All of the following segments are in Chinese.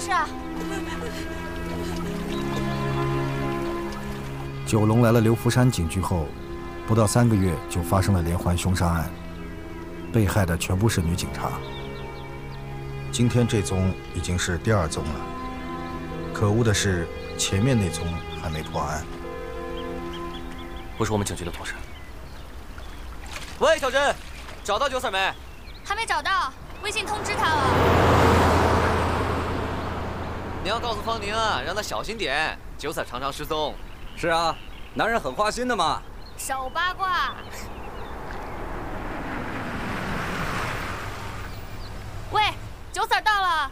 事啊？ 九龙来了流浮山警局后，不到3个月就发生了连环凶杀案，被害的全部是女警察。今天这宗已经是第2宗了，可恶的是前面那宗还没破案。 不是我们警局的同事。喂，小珍，找到九嫂没？ 还没找到，微信通知他了。 你要告诉方宁啊，让他小心点，九嫂常常失踪。 是啊，男人很花心的嘛。 少八卦。喂，九嫂到了。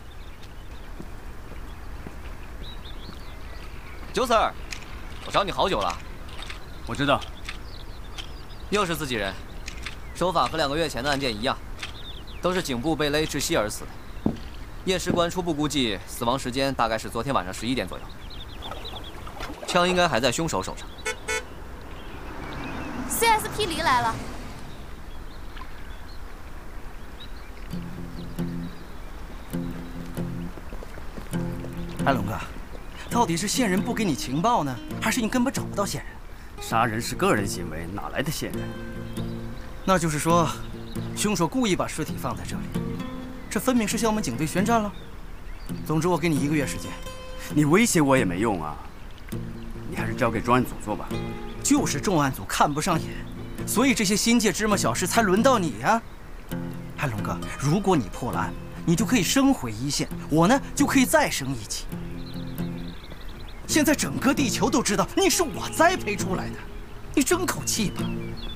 九嫂，我找你好久了。 我知道。 又是自己人，手法和2个月前的案件一样，都是颈部被勒窒息而死的。验尸官初步估计，死亡时间大概是昨天晚上11点左右。枪应该还在凶手手上。 CSP 黎来了。 哎，龙哥，到底是线人不给你情报呢，还是你根本找不到线人？ 杀人是个人行为，哪来的线人？ 那就是说，凶手故意把尸体放在这里，这分明是向我们警队宣战了。总之，我给你1个月时间。 你威胁我也没用啊，你还是交给专案组做吧。 就是重案组看不上眼，所以这些心界芝麻小事才轮到你呀。哎，龙哥，如果你破了案，你就可以升回1线，我呢就可以再升1级。现在整个地球都知道你是我栽培出来的，你争口气吧。